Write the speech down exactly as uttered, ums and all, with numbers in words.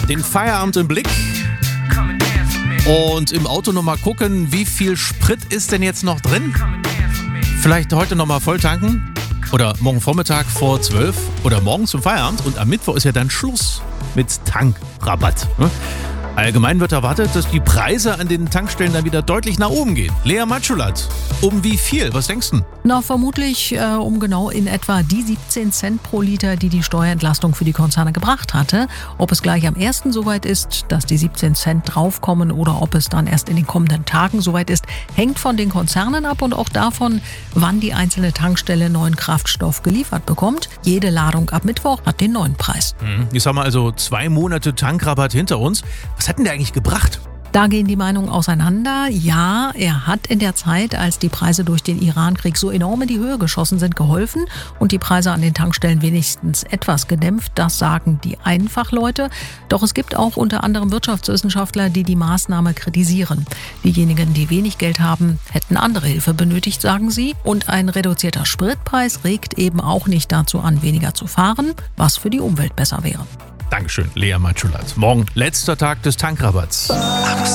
Den Feierabend im Blick. Und im Auto nochmal gucken, wie viel Sprit ist denn jetzt noch drin? Vielleicht heute nochmal voll tanken? Oder morgen Vormittag vor zwölf? Oder morgen zum Feierabend? Und am Mittwoch ist ja dann Schluss mit Tankrabatt. Ne? Allgemein wird erwartet, dass die Preise an den Tankstellen dann wieder deutlich nach oben gehen. Lea Matschulat, um wie viel? Was denkst du? Na, vermutlich äh, um genau in etwa die siebzehn Cent pro Liter, die die Steuerentlastung für die Konzerne gebracht hatte. Ob es gleich am ersten soweit ist, dass die siebzehn Cent draufkommen oder ob es dann erst in den kommenden Tagen soweit ist, hängt von den Konzernen ab und auch davon, wann die einzelne Tankstelle neuen Kraftstoff geliefert bekommt. Jede Ladung ab Mittwoch hat den neuen Preis. Hm, jetzt haben wir also zwei Monate Tankrabatt hinter uns. Was hat denn der eigentlich gebracht? Da gehen die Meinungen auseinander. Ja, er hat in der Zeit, als die Preise durch den Irankrieg so enorm in die Höhe geschossen sind, geholfen und die Preise an den Tankstellen wenigstens etwas gedämpft. Das sagen die Einfachleute. Doch es gibt auch unter anderem Wirtschaftswissenschaftler, die die Maßnahme kritisieren. Diejenigen, die wenig Geld haben, hätten andere Hilfe benötigt, sagen sie. Und ein reduzierter Spritpreis regt eben auch nicht dazu an, weniger zu fahren, was für die Umwelt besser wäre. Dankeschön, Lea Matschulat. Morgen letzter Tag des Tankrabatts.